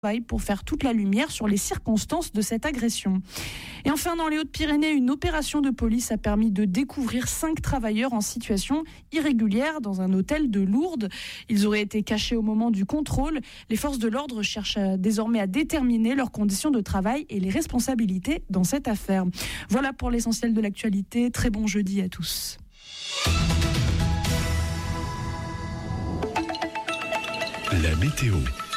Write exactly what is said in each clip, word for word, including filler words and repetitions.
pour faire toute la lumière sur les circonstances de cette agression. Et enfin, dans les Hautes-Pyrénées, une opération de police a permis de découvrir cinq travailleurs en situation irrégulière dans un hôtel de Lourdes. Ils auraient été cachés au moment du contrôle. Les forces de l'ordre cherchent désormais à déterminer leurs conditions de travail et les responsabilités dans cette affaire. Voilà pour l'essentiel de l'actualité. Très bon jeudi à tous. La météo.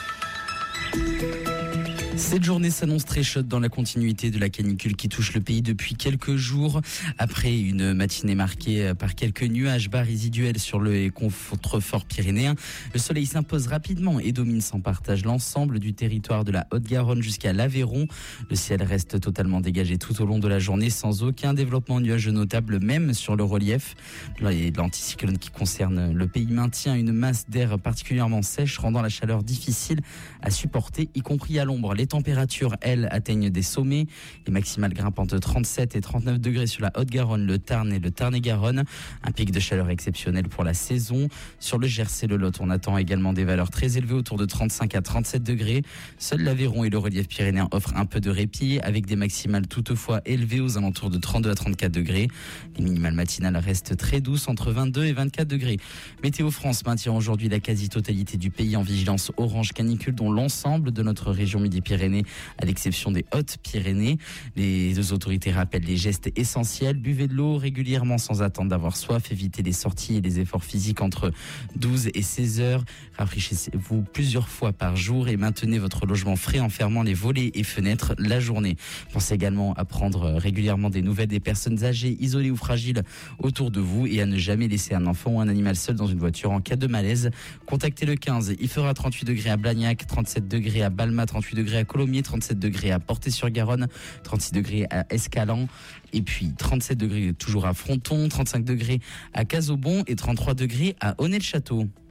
Cette journée s'annonce très chaude dans la continuité de la canicule qui touche le pays depuis quelques jours. Après une matinée marquée par quelques nuages bas résiduels sur le contrefort pyrénéen, le soleil s'impose rapidement et domine sans partage l'ensemble du territoire de la Haute-Garonne jusqu'à l'Aveyron. Le ciel reste totalement dégagé tout au long de la journée sans aucun développement nuageux notable, même sur le relief. L'anticyclone qui concerne le pays maintient une masse d'air particulièrement sèche, rendant la chaleur difficile à supporter, y compris à l'ombre. Les températures, elles, atteignent des sommets. Les maximales grimpent entre trente-sept et trente-neuf degrés sur la Haute-Garonne, le Tarn et le Tarn-et-Garonne. Un pic de chaleur exceptionnel pour la saison. Sur le Gers et le Lot, on attend également des valeurs très élevées autour de trente-cinq à trente-sept degrés. Seul l'Aveyron et le relief pyrénéen offrent un peu de répit avec des maximales toutefois élevées aux alentours de trente-deux à trente-quatre degrés. Les minimales matinales restent très douces entre vingt-deux et vingt-quatre degrés. Météo France maintient aujourd'hui la quasi-totalité du pays en vigilance orange canicule, dont l'ensemble de notre région Midi-Pyrénées, à l'exception des Hautes-Pyrénées. Les deux autorités rappellent les gestes essentiels. Buvez de l'eau régulièrement sans attendre d'avoir soif. Évitez les sorties et les efforts physiques entre douze et seize heures. Rafraîchissez-vous plusieurs fois par jour et maintenez votre logement frais en fermant les volets et fenêtres la journée. Pensez également à prendre régulièrement des nouvelles des personnes âgées, isolées ou fragiles autour de vous et à ne jamais laisser un enfant ou un animal seul dans une voiture en cas de malaise. Contactez le quinze. Il fera trente-huit degrés à Blagnac, trente-sept degrés à Balma, trente-huit degrés à Colomiers, trente-sept degrés à Portet-sur-Garonne, trente-six degrés à Escalans, et puis trente-sept degrés toujours à Fronton, trente-cinq degrés à Casaubon et trente-trois degrés à Honnay-le-Château.